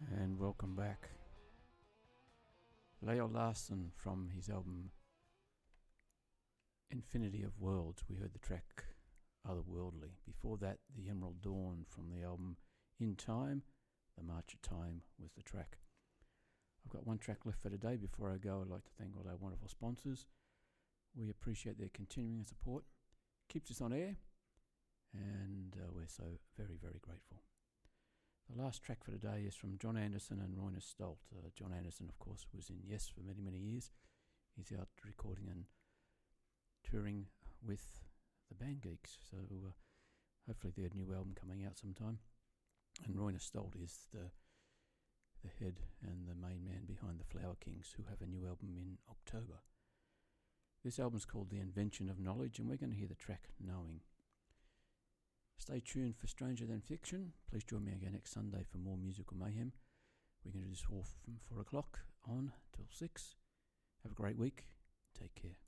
And welcome back. Leo Larsson from his album Infinity of Worlds. We heard the track Otherworldly. Before that, The Emerald Dawn from the album In Time. The March of Time was the track. I've got one track left for today. Before I go, I'd like to thank all our wonderful sponsors. We appreciate their continuing support. Keeps us on air, and we're so very, very grateful. The last track for today is from John Anderson and Roine Stolt. John Anderson, of course, was in Yes for many, many years. He's out recording and touring with the Band Geeks, so hopefully their new album coming out sometime. And Roine Stolt is the head and the main man behind the Flower Kings, who have a new album in October. This album's called The Invention of Knowledge, and we're going to hear the track Knowing. Stay tuned for Stranger Than Fiction. Please join me again next Sunday for more musical mayhem. We're going to do this all from 4 o'clock on till 6. Have a great week. Take care.